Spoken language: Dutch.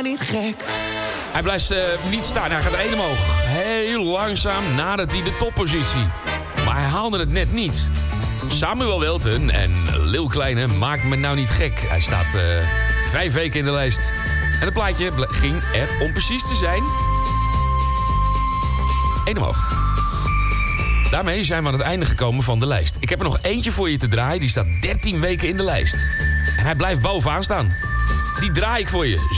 niet gek. Hij blijft niet staan. Hij gaat 1 omhoog. Heel langzaam nadert hij de toppositie. Maar hij haalde het net niet. Samuel Welten en Lil Kleine maakt me nou niet gek. Hij staat 5 weken in de lijst. En het plaatje ging er, om precies te zijn, 1 omhoog. Daarmee zijn we aan het einde gekomen van de lijst. Ik heb er nog eentje voor je te draaien. Die staat 13 weken in de lijst. En hij blijft bovenaan staan. Die draai ik voor je.